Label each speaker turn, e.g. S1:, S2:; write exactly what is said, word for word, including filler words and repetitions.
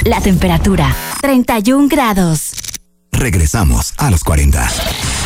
S1: La temperatura, treinta y un grados.
S2: Regresamos a los cuarenta.